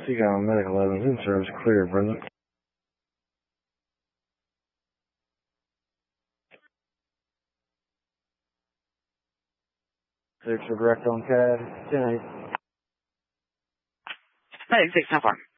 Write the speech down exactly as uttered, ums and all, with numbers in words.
Seagull Medical eleven, Zoom service clear, Brenda. Six for direct on C A D, ten eight. Hey, six, how far?